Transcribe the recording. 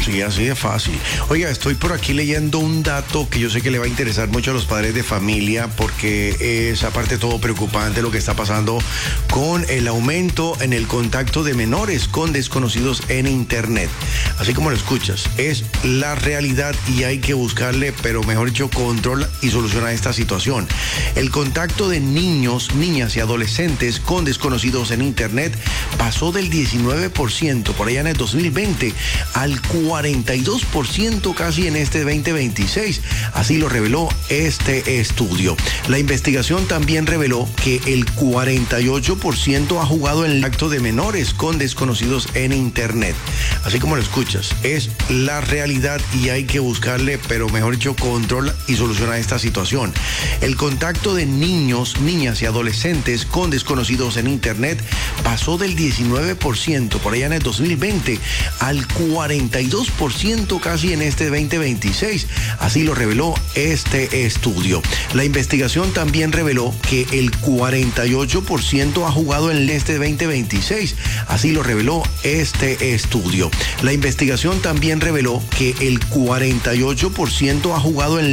Sí, así de fácil. Oiga, estoy por aquí leyendo un dato que yo sé que le va a interesar mucho a los padres de familia porque es aparte de todo preocupante lo que está pasando con el aumento en el contacto de menores con desconocidos en Internet. Así como lo escuchas, es la realidad y hay que buscarle, pero mejor dicho, control y solución a esta situación. El contacto de niños, niñas y adolescentes con desconocidos en Internet pasó del 19% por allá en el 2020 al 42% casi en este 2026. Así lo reveló este estudio. La investigación también reveló que el 48% ha jugado en el acto de menores con desconocidos en Internet. Así como lo escuchas, es la realidad y hay que buscarle, pero mejor dicho, control y solución a esta situación. El contacto de niños, niñas y adolescentes con desconocidos en Internet pasó del 19% por allá en el 2020 al 42% casi en este 2026. Así lo reveló este estudio. La investigación también reveló que el 48% ha jugado en este 2026. Así lo reveló este estudio. La investigación también reveló que el 48% ha jugado en